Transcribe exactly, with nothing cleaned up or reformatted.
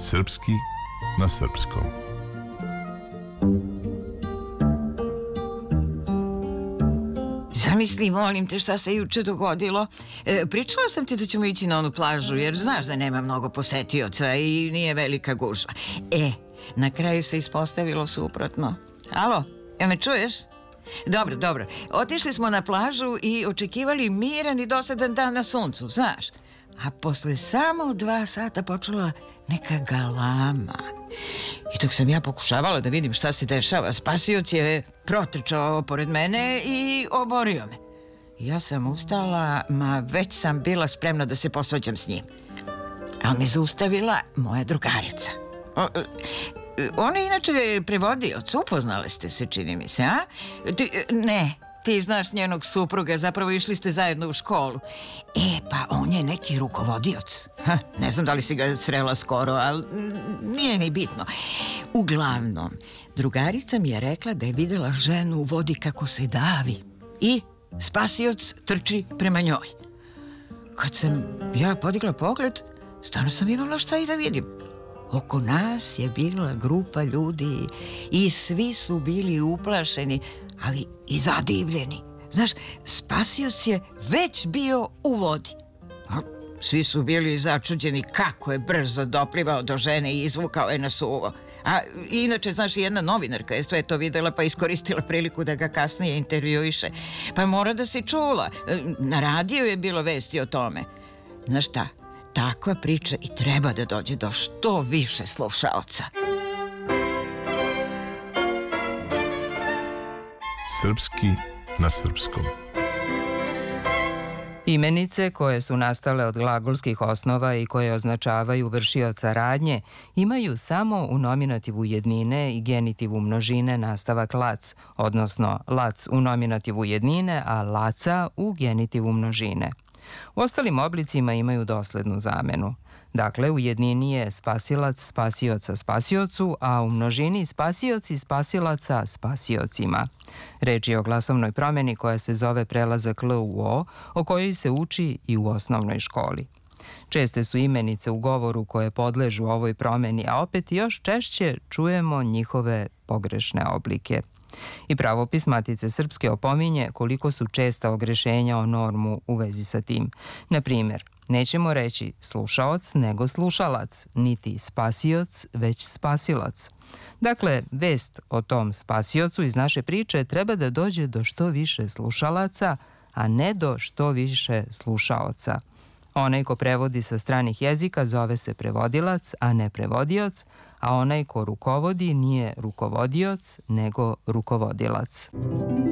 Srpski na srpskom. Zamisli, molim te, šta se juče dogodilo. E, pričala sam ti da ćemo ići na onu plažu, jer znaš da nema mnogo posetioca i nije velika gužva. E, na kraju se ispostavilo suprotno. Alo, jel me čuješ? Dobro, dobro. Otišli smo na plažu i očekivali miran i dosadan dan na suncu, znaš. A posle samo dva sata počela neka galama. I dok sam ja pokušavala da vidim šta se dešava, spasioc je protrčao pored mene i oborio me. Ja sam ustala, ma već sam bila spremna da se posvađam s njim. Ali me zaustavila moja drugarica. O, ona je inače prevodioc, upoznali ste se, čini mi se, a? Ti, ne, ti znaš njenog supruga, zapravo išli ste zajedno u školu. E, pa on je neki rukovodioc. Ha, ne znam da li si ga srela skoro, ali nije ni bitno. Uglavnom, drugarica mi je rekla da je videla ženu u vodi kako se davi i spasioc trči prema njoj. Kad sam ja podigla pogled, stvarno sam imala šta i da vidim. Oko nas je bila grupa ljudi i svi su bili uplašeni, ali i zadivljeni. Znaš, spasioc je već bio u vodi. A svi su bili začuđeni kako je brzo doplivao do žene i izvukao je na suvo. A inače, znaš, jedna novinarka je sve to videla pa iskoristila priliku da ga kasnije intervjuiše. Pa mora da si čula. Na radiju je bilo vesti o tome. Znaš šta? Takva priča i treba da dođe do što više slušaoca. Srpski na srpskom. Imenice koje su nastale od glagolskih osnova i koje označavaju vršioca radnje imaju samo u nominativu jednine i genitivu množine nastavak lac, odnosno lac u nominativu jednine, a laca u genitivu množine. U ostalim oblicima imaju doslednu zamenu. Dakle, u jednini je spasilac spasioca spasiocu, a u množini spasioci spasilaca spasiocima. Reč je o glasovnoj promeni koja se zove prelazak L u O, o kojoj se uči i u osnovnoj školi. Česte su imenice u govoru koje podležu ovoj promeni, a opet još češće čujemo njihove pogrešne oblike. I pravopis Matice Srpske opominje koliko su česta ogrešenja o normu u vezi sa tim. Na primjer, nećemo reći slušaoc nego slušalac, niti spasioc, već spasilac. Dakle, vest o tom spasiocu iz naše priče treba da dođe do što više slušalaca, a ne do što više slušaoca. Onaj ko prevodi sa stranih jezika zove se prevodilac, a ne prevodioc, a onaj ko rukovodi nije rukovodioc, nego rukovodilac.